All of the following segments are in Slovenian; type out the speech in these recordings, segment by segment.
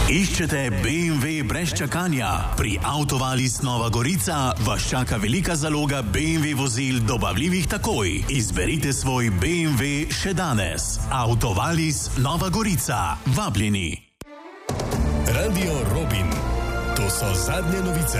Iščete BMW brez čakanja? Pri Autovalis Nova Gorica vas čaka velika zaloga BMW vozil dobavljivih takoj. Izberite svoj BMW še danes. Autovalis Nova Gorica. Vabljeni. Radio Robin. To so zadnje novice.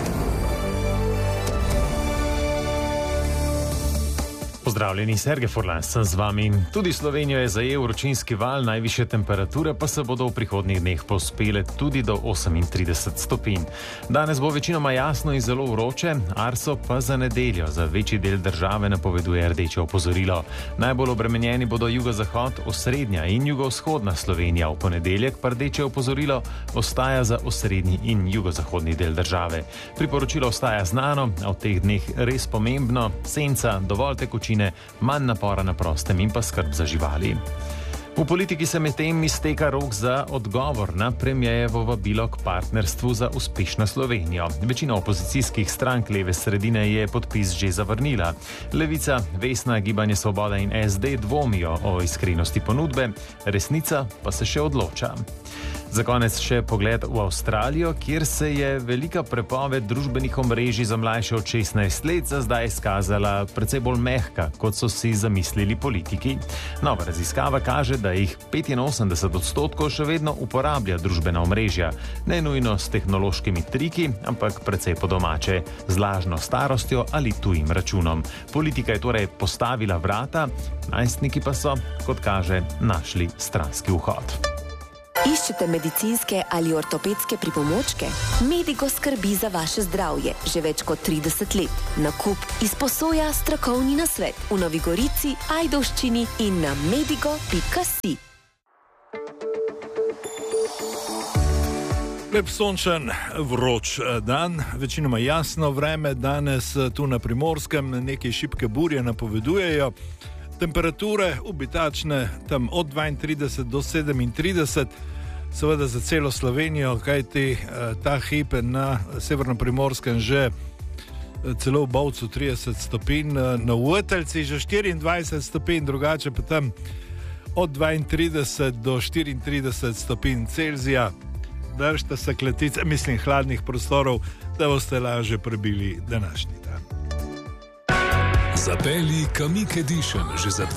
Pozdravljeni, Sergej Furlan sem z vami. Tudi Slovenijo je zajel vročinski val, najvišje temperature pa se bodo v prihodnjih dneh povzpele tudi do 38 stopinj. Danes bo večinoma jasno in zelo vroče, Arso pa za nedeljo za večji del države napoveduje rdeče opozorilo. Najbolj obremenjeni bodo jugozahod, osrednja in jugovzhodna Slovenija. V ponedeljek pa rdeče opozorilo ostaja za osrednji in jugozahodni del države. Priporočilo ostaja znano, a v teh dneh res pomembno: senca, dovolj tekočine, manj napora na prostem in pa skrb za živali. V politiki se medtem izteka rok za odgovor na premierjevo vabilo k partnerstvu za uspešno Slovenijo. Večina opozicijskih strank leve sredine je podpis že zavrnila. Levica, Vesna, Gibanje Svoboda in SD dvomijo o iskrenosti ponudbe, Resnica pa se še odloča. Za konec še pogled v Avstralijo, kjer se je velika prepoved družbenih omrežij za mlajše od 16 let za zdaj izkazala precej bolj mehka, kot so si zamislili politiki. Nova raziskava kaže, da jih 85% še vedno uporablja družbena omrežja, ne nujno s tehnološkimi triki, ampak precej po domače, z lažno starostjo ali tujim računom. Politika je torej postavila vrata, najstniki pa so, kot kaže, našli stranski vhod. Iščete medicinske ali ortopedske pripomočke? Medigo skrbi za vaše zdravje že več kot 30 let. Nakup, izposoja, strokovni nasvet v Novi Gorici, Ajdovščini in na medigo.si. Lep sončen, vroč dan, večinoma jasno vreme, danes tu na Primorskem nekaj šibke burje napovedujejo. Temperature obitačne tam od 32 do 37, seveda za celo Slovenijo, kajti ta hip na severno-primorskem že celo v Bovcu 30 stopinj, na Vrteljci že 24 stopinj, drugače pa tam od 32 do 34 stopinj Celzija. Držite se kletice, mislim hladnih prostorov, da boste lažje prebili današnji dan. Zapelji Kamiq Edition že za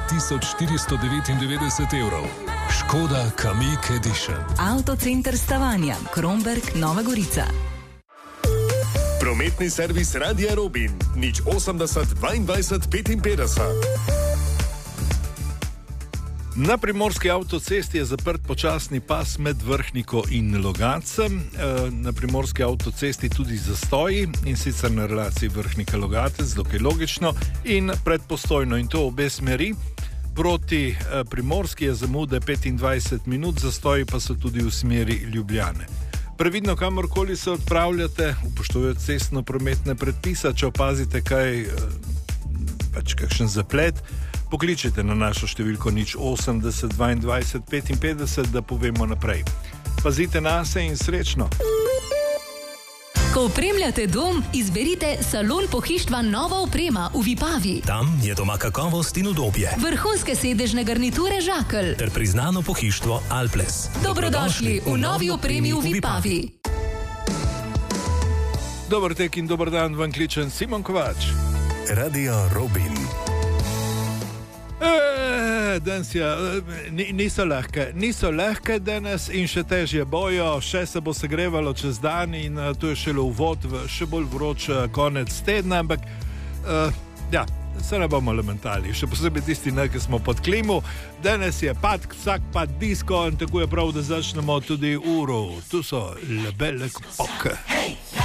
20.499 evrov. Škoda Kamiq Edition. Avtocenter Stavanja, Kromberk, Nova Gorica. Prometni servis Radia Robin, 080 22 55. Na primorski avtocesti je zaprt počasni pas med Vrhniko in Logatcem. Na primorski avtocesti tudi zastoji, in sicer na relaciji Vrhnika-Logatec, dokaj logično, in pred Postojno, in to obe smeri. Proti Primorski je zamude 25 minut, zastoji pa so tudi v smeri Ljubljane. Previdno, kamorkoli se odpravljate, upoštevajoč cestno-prometne predpise, če opazite kakšen zaplet, pokličite na našo številko 080 22 55, da povemo naprej. Pazite nase in srečno! Ko opremljate dom, izberite salon pohištva Nova oprema v Vipavi. Tam je doma kakovost in udobje. Vrhunske sedežne garniture Žakelj ter priznano pohištvo Alples. Dobrodošli v novi opremi v Vipavi. Dober tek in dober dan, vam kličem Simon Kovač. Radio Robin. Danes niso lahke danes in še težje bojo, še se bo segrevalo čez dan in to je šele uvod v še bolj vroč konec tedna, ampak se ne bomo lamentali, še posebej tisti, ki smo pod klimu. Danes je vsak disko in tako je prav, da začnemo tudi uro. Tu so Le Belle Époque.